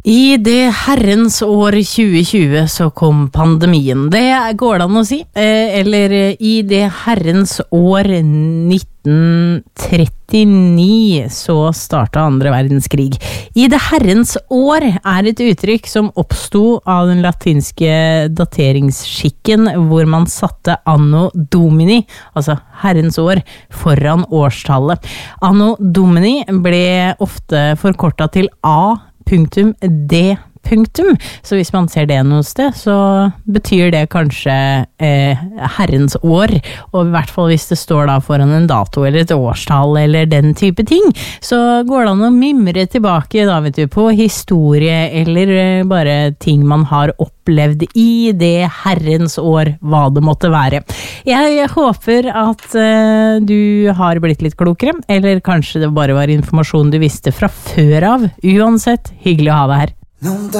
I det herrens år 2020 så kom pandemien, det går det an å si, eller i det herrens år 1939 så startet andre verdenskrig. I det herrens år et uttrykk som oppstod av den latinske dateringsskikken hvor man satte anno domini, altså herrens år, foran årstallet. Anno domini ble ofte forkortet til A.D. Så hvis man ser det noe sted, så betyr det kanskje herrens år, og i hvert fall hvis det står da foran en dato eller et årstall eller den type ting, så går det an å mimre tilbake da, vet du, på historie eller bare ting man har opplevd i det herrens år, hva det måtte være. Jeg håper at du har blitt litt klokere, eller kanskje det bare var informasjon du visste fra før av. Uansett, hyggelig å ha deg her.